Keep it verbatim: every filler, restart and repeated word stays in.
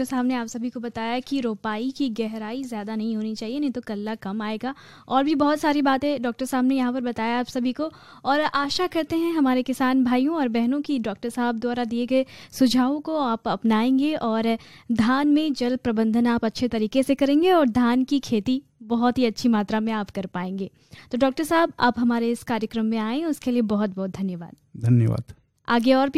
Doctor साहब ने आप सभी को बताया कि रोपाई की गहराई ज़्यादा नहीं होनी चाहिए, नहीं तो कल्ला कम आएगा। और भी बहुत सारी बातें डॉक्टर साहब ने यहाँ पर बताया आप सभी को। और आशा करते हैं हमारे किसान भाइयों और बहनों की डॉक्टर साहब द्वारा दिए गए सुझावों को आप अपनाएंगे और धान में जल प्रबंधन आप अच्छे तरीके से करेंगे और धान की खेती बहुत ही अच्छी मात्रा में आप कर पाएंगे। तो डॉक्टर साहब, आप हमारे इस कार्यक्रम में आए, उसके लिए बहुत बहुत धन्यवाद। धन्यवाद। आगे और भी